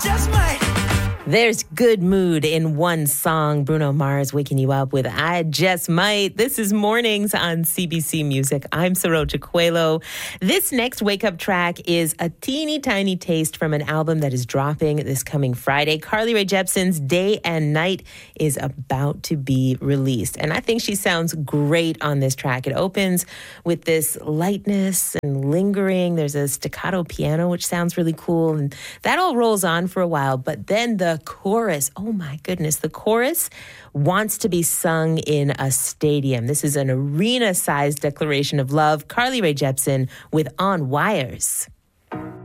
just might. There's good mood in one song. Bruno Mars waking you up with I Just Might. This is Mornings on CBC Music. I'm Saroja Coelho. This next wake-up track is a teeny tiny taste from an album that is dropping this coming Friday. Carly Rae Jepsen's Day and Night is about to be released. And I think she sounds great on this track. It opens with this lightness and lingering. There's a staccato piano, which sounds really cool. And that all rolls on for a while. But then the chorus, oh my goodness, the chorus wants to be sung in a stadium. This is an arena-sized declaration of love. Carly Rae Jepsen with On Wires.